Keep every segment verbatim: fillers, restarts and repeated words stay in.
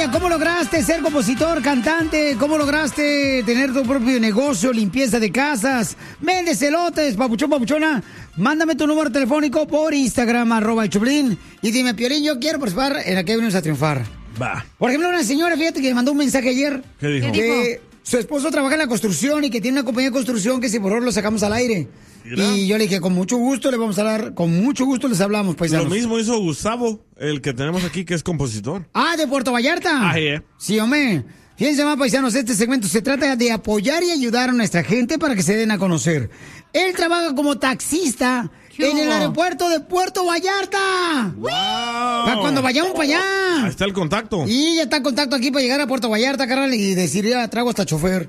Vaya, ¿cómo lograste ser compositor, cantante? ¿Cómo lograste tener tu propio negocio, limpieza de casas? Vendes elotes, papuchón, papuchona. Mándame tu número telefónico por Instagram, arroba el Choplin. Y dime, Piolín, yo quiero participar en la que venimos a triunfar. Va. Por ejemplo, una señora, fíjate que me mandó un mensaje ayer. ¿Qué dijo? Que ¿Qué su esposo trabaja en la construcción y que tiene una compañía de construcción que si por favor lo sacamos al aire. Mira. Y yo le dije, con mucho gusto le vamos a hablar, con mucho gusto les hablamos, paisanos. Lo mismo hizo Gustavo, el que tenemos aquí, que es compositor. Ah, de Puerto Vallarta. Ah, yeah. Sí, hombre. Fíjense más, paisanos, este segmento se trata de apoyar y ayudar a nuestra gente para que se den a conocer. Él trabaja como taxista en el aeropuerto de Puerto Vallarta. ¡Wow! Para cuando vayamos para allá. Ahí está el contacto. Y ya está el contacto aquí para llegar a Puerto Vallarta, carnal, y decir, ya traigo hasta chofer.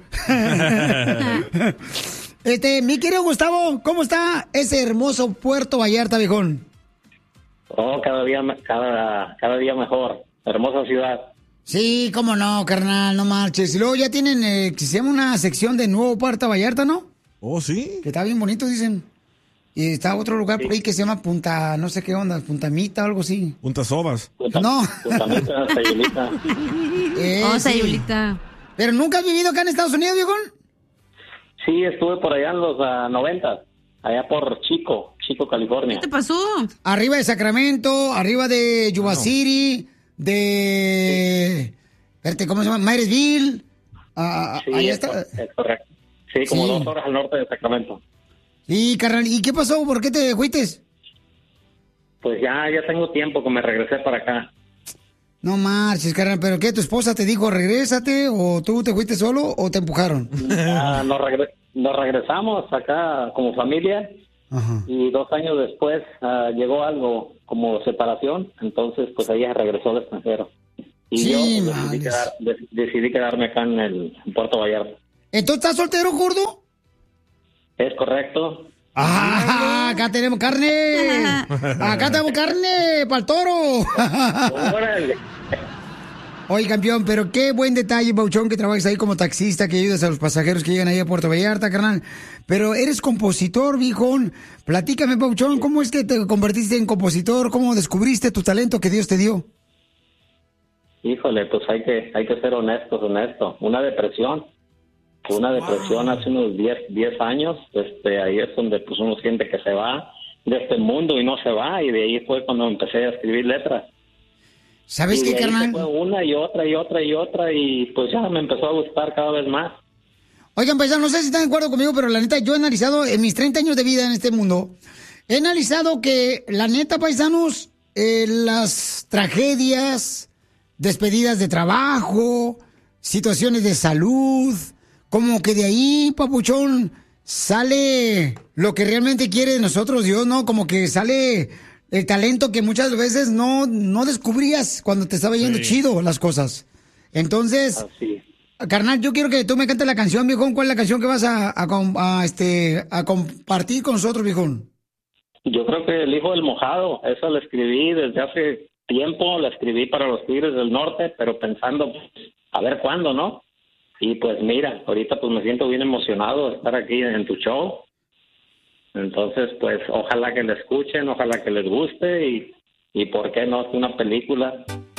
Este, mi querido Gustavo, ¿cómo está ese hermoso Puerto Vallarta, viejón? Oh, cada día, cada, cada día mejor. Hermosa ciudad. Sí, cómo no, carnal, no marches. Y luego ya tienen, eh, que se llama una sección de Nuevo Puerto Vallarta, ¿no? Oh, sí. Que está bien bonito, dicen. Y está otro lugar sí. por ahí que se llama Punta, no sé qué onda, Puntamita o algo así. Punta Sobas. Punta, no. Puntamita, Sayulita. Eh, oh, sí. Sayulita. ¿Pero nunca has vivido acá en Estados Unidos, viejón? Sí, estuve por allá en los uh, noventa, allá por Chico, Chico, California. ¿Qué te pasó? Arriba de Sacramento, arriba de Yuba no. City, de... Espérate, ¿cómo se llama? Marysville. Uh, sí, ahí es, está. Es correcto. Sí, como sí. dos horas al norte de Sacramento. Sí, carnal. ¿Y qué pasó? ¿Por qué te fuiste? Pues ya, ya tengo tiempo que me regresé para acá. No marches, carnal. ¿Pero qué? ¿Tu esposa te dijo regrésate o tú te fuiste solo o te empujaron? Ah, nos, regre nos regresamos acá como familia. Ajá. Y dos años después uh, llegó algo como separación. Entonces, pues ella regresó al extranjero. Y sí, yo decidí, quedar, de decidí quedarme acá en el en Puerto Vallarta. ¿Entonces estás soltero, gordo? Es correcto. ¡Ah! Acá tenemos carne. Acá tenemos carne para el toro. Oye, campeón, pero qué buen detalle, Pauchón, que trabajes ahí como taxista, que ayudas a los pasajeros que llegan ahí a Puerto Vallarta, carnal. Pero eres compositor, viejón. Platícame, Pauchón, ¿cómo es que te convertiste en compositor? ¿Cómo descubriste tu talento que Dios te dio? Híjole, pues hay que hay que ser honestos, honesto. Una depresión. Una depresión wow. hace unos diez años. Este, ahí es donde pues uno siente que se va de este mundo y no se va. Y de ahí fue cuando empecé a escribir letras. ¿Sabes qué, carnal? Fue una y otra y otra y otra y pues ya me empezó a gustar cada vez más. Oigan, pues no sé si están de acuerdo conmigo, pero la neta, yo he analizado en mis treinta años de vida en este mundo, he analizado que la neta, paisanos, eh, las tragedias, despedidas de trabajo, situaciones de salud, como que de ahí, papuchón, sale lo que realmente quiere de nosotros Dios, ¿no? Como que sale el talento que muchas veces no, no descubrías cuando te estaba yendo sí. chido las cosas. Entonces, Así. carnal, yo quiero que tú me cantes la canción, viejón. ¿Cuál es la canción que vas a, a, a, este, a compartir con nosotros, viejón? Yo creo que El Hijo del Mojado, esa la escribí desde hace tiempo, la escribí para los Tigres del Norte, pero pensando, pues, a ver cuándo, ¿no? Y pues mira, ahorita pues me siento bien emocionado de estar aquí en tu show. Entonces, pues, ojalá que la escuchen, ojalá que les guste y, y ¿por qué no? Es una película.